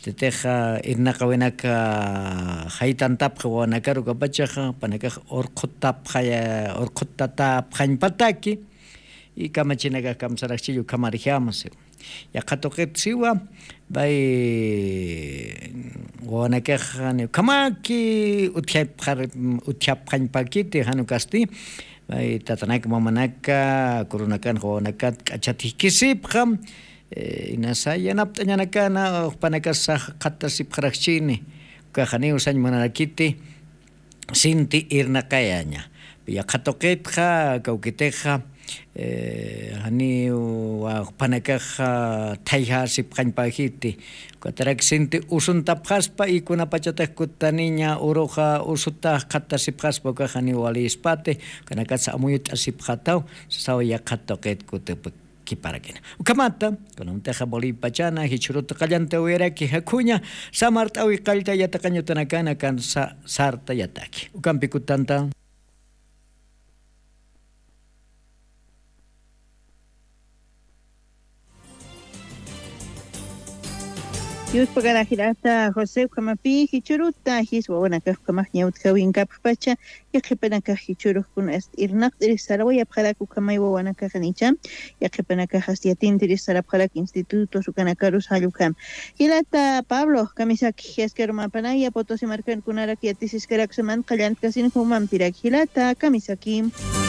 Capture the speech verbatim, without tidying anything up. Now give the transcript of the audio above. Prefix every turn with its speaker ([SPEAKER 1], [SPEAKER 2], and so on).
[SPEAKER 1] teteja irnaqa winaka haytantapqa wanakaruqa pachaqa panaka orqutapqa orqutatapqañpataki y kamachinaqa kamsaraqchillu kamarijiamos ya qatoqitsiwa bay wanakaqa kamaki uthiapqar uthiapqañpakiti hanukasti bay tatanaka mamanaka kurunakan wanaka k'achatikisipqa inasayanapt'añanakana panakasaq qatasipqaraqchini kajani usañ mananakiti sinti irnaqayaña ya qatoqitqa kawkiteqa hani wa panakaqa thayjasipqañpakiti katarak sinti usuntapqaspa y kunapachataq kutaniña uruqa usutaq qatasipqaspa kajani walispate kanakatsa amuyut asipqataw sawa ya qatoqit kutupik kiparakina ukamata kunamtaqa bolipachana hichuruta qallanta wiraki hakuña samart'awi qallta yataqañutanakana kan sa sarta yataki ukampi kutanta
[SPEAKER 2] Yus pagana hirata José Kamapi hichuruta his wawana kah kamah nyaut kawin kap pacha yakipana kah hichuru kun est irnaq diri sarawaya palaku kamay wawana kah nicha yakipana kah hastiatin diri sarap palak instituto sukana karus halukam hilata Pablo kamisak hiasker mapanaya potosi markan kunara kiatis iskerak seman kallant kasin humam tirak hilata kamisaki